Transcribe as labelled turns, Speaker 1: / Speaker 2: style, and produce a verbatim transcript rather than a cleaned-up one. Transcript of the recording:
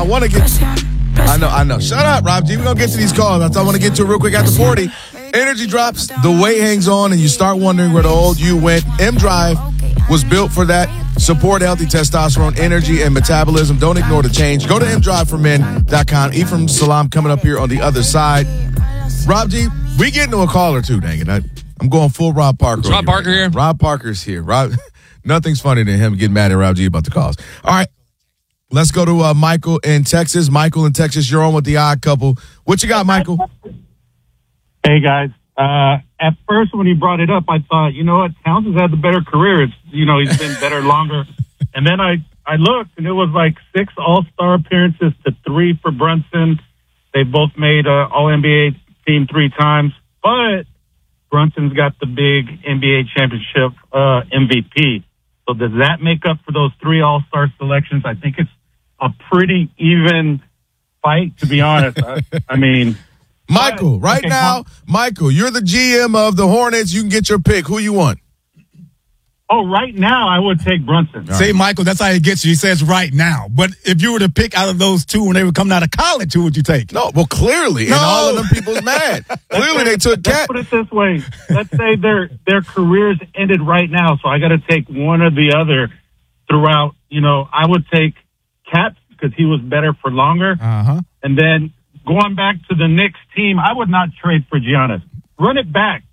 Speaker 1: I want to get. I know, I know. Shut up, Rob G. We're going to get to these calls. That's all I want to get to real quick after forty. Energy drops, the weight hangs on, and you start wondering where the old you went. M-Drive was built for that. Support healthy testosterone, energy, and metabolism. Don't ignore the change. Go to m drive for men dot com. Ephraim Salam coming up here on the other side. Rob G, we getting to a call or two, dang it. I, I'm going full Rob Parker.
Speaker 2: Is Rob Parker
Speaker 1: right
Speaker 2: here?
Speaker 1: Rob Parker's here. Rob, nothing's funny than him getting mad at Rob G about the calls. All right. Let's go to uh, Michael in Texas. Michael in Texas, you're on with the odd couple. What you got, Michael?
Speaker 3: Hey, guys. Uh, at first, when he brought it up, I thought, you know what, Towns has had the better career. It's, you know, he's been better longer. And then I, I looked, and it was like six All-Star appearances to three for Brunson. They both made uh, All-N B A team three times. But Brunson's got the big N B A championship uh, M V P. So does that make up for those three All-Star selections? I think it's a pretty even fight, to be honest. I, I mean...
Speaker 1: Michael, right
Speaker 3: okay,
Speaker 1: now, Michael, you're the G M of the Hornets. You can get your pick. Who you want?
Speaker 3: Oh, right now, I would take Brunson.
Speaker 4: Say, right. Michael, that's how he gets you. He says right now. But if you were to pick out of those two when they were coming out of college, who would you take?
Speaker 1: No, well, clearly,
Speaker 4: no.
Speaker 1: and all of them people's mad. Clearly, they took
Speaker 3: Let's
Speaker 1: Cat.
Speaker 3: put it this way. Let's say their their careers ended right now, so I got to take one or the other throughout. You know, I would take Cat because he was better for longer.
Speaker 4: Uh-huh.
Speaker 3: And then going back to the Knicks team, I would not trade for Giannis. Run it back.